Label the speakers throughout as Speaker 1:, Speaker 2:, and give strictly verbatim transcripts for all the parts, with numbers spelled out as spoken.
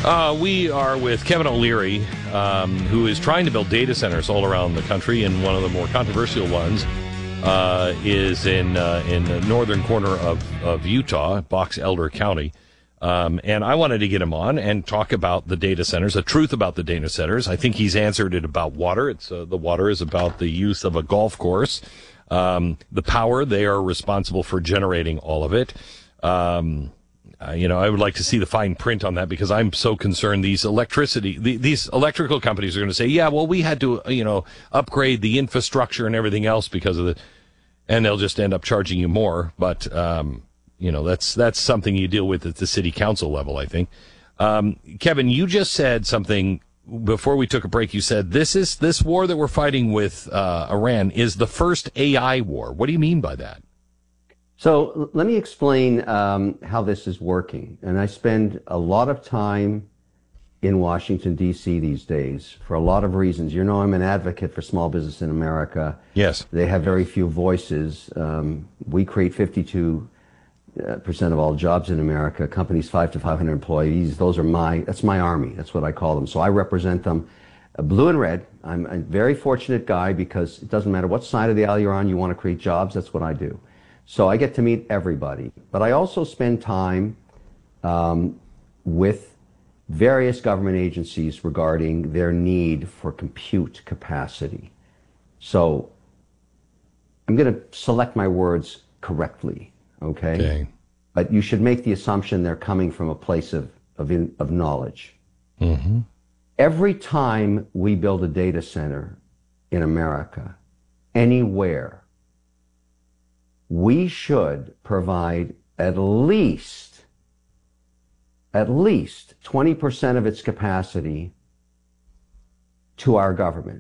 Speaker 1: Uh, we are with Kevin O'Leary, um, who is trying to build data centers all around the country, and one of the more controversial ones uh, is in uh, in the northern corner of, of Utah, Box Elder County. Um, and I wanted to get him on and talk about the data centers, the truth about the data centers. I think he's answered it about water. It's uh, the water is about the use of a golf course. Um, the power, they are responsible for generating all of it. Um Uh, you know, I would like to see the fine print on that, because I'm so concerned these electricity, the, these electrical companies are going to say, yeah, well, we had to, you know, upgrade the infrastructure and everything else because of the, and they'll just end up charging you more. But, um, you know, that's, that's something you deal with at the city council level, I think. Um, Kevin, you just said something before we took a break. You said this is, this war that we're fighting with, uh, Iran is the first A I war. What do you mean by that?
Speaker 2: So let me explain um, how this is working. And I spend a lot of time in Washington, D C these days for a lot of reasons. You know, I'm an advocate for small business in America.
Speaker 1: Yes.
Speaker 2: They have very few voices. Um, we create fifty-two percent of all jobs in America. Companies five to five hundred employees. Those are my, that's my army. That's what I call them. So I represent them, uh, blue and red. I'm a very fortunate guy, because it doesn't matter what side of the aisle you're on, you want to create jobs. That's what I do. So I get to meet everybody, but I also spend time um, with various government agencies regarding their need for compute capacity. So I'm going to select my words correctly, okay?
Speaker 1: Okay.
Speaker 2: But you should make the assumption they're coming from a place of, of, in, of knowledge.
Speaker 1: Mm-hmm.
Speaker 2: Every time we build a data center in America, anywhere, we should provide at least, at least twenty percent of its capacity to our government,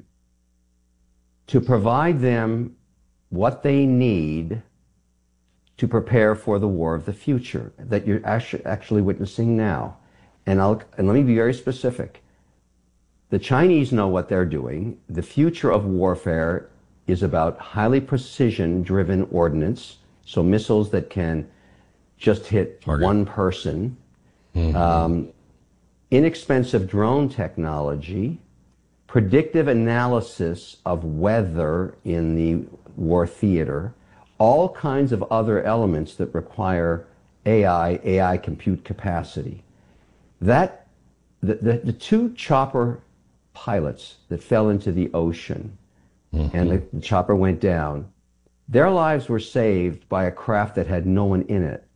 Speaker 2: to provide them what they need to prepare for the war of the future that you're actually witnessing now. And I'll, and let me be very specific. The Chinese know what they're doing. The future of warfare is about highly precision-driven ordnance, so missiles that can just hit
Speaker 1: Target.
Speaker 2: one person,
Speaker 1: mm-hmm.
Speaker 2: um, inexpensive drone technology, predictive analysis of weather in the war theater, all kinds of other elements that require A I, A I compute capacity. That, the, the, the two chopper pilots that fell into the ocean, mm-hmm. and the, the chopper went down, their lives were saved by a craft that had no one in it,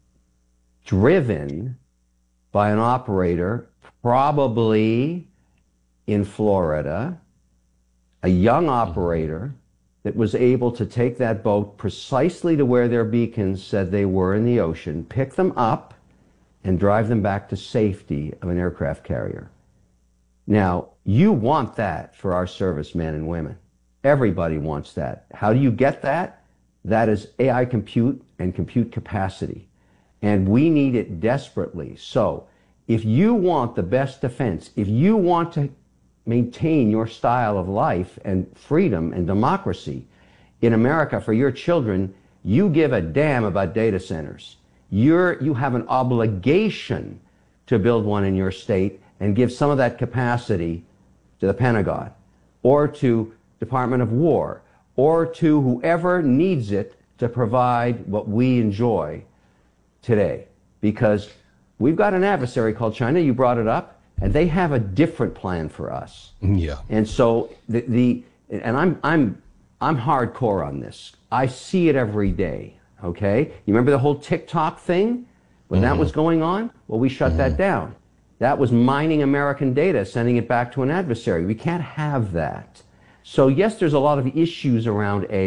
Speaker 2: driven by an operator, probably in Florida, a young operator that was able to take that boat precisely to where their beacons said they were in the ocean, pick them up, and drive them back to safety of an aircraft carrier. Now, you want that for our servicemen and women. Everybody wants that. How do you get that? That is A I compute and compute capacity. And we need it desperately. So if you want the best defense, if you want to maintain your style of life and freedom and democracy in America for your children, you give a damn about data centers. You're, you have an obligation to build one in your state and give some of that capacity to the Pentagon or to Department of War, or to whoever needs it to provide what we enjoy today. Because we've got an adversary called China, you brought it up, and they have a different plan for us.
Speaker 1: Yeah.
Speaker 2: And so the, the and I'm I'm I'm hardcore on this. I see it every day, okay? You remember the whole TikTok thing? When mm-hmm. that was going on? Well, we shut mm-hmm. that down. That was mining American data, sending it back to an adversary. We can't have that. So yes, there's a lot of issues around A I.